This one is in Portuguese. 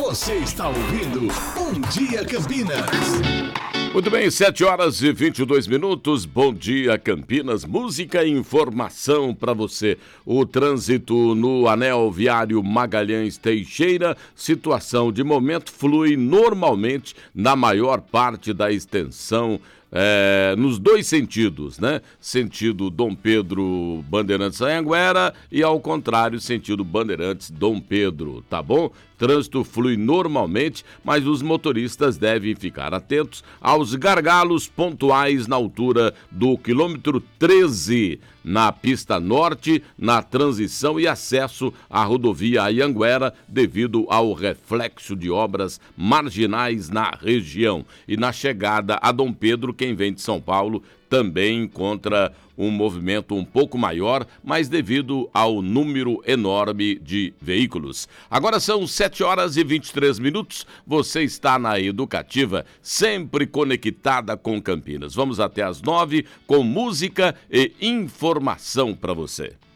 Você está ouvindo Bom Dia Campinas. Muito bem, 7h22. Bom dia, Campinas. Música e informação para você. O trânsito no anel viário Magalhães Teixeira, situação de momento flui normalmente na maior parte da extensão, nos dois sentidos, né? Sentido Dom Pedro Bandeirantes Anhanguera e ao contrário, sentido Bandeirantes Dom Pedro, tá bom? Trânsito flui normalmente, mas os motoristas devem ficar atentos aos gargalos pontuais na altura do quilômetro 13, na pista norte, na transição e acesso à rodovia Anhanguera, devido ao reflexo de obras marginais na região. E na chegada a Dom Pedro, quem vem de São Paulo também encontra um movimento um pouco maior, mas devido ao número enorme de veículos. Agora são 7h23. Você está na Educativa, sempre conectada com Campinas. Vamos até às 9 com música e informação para você.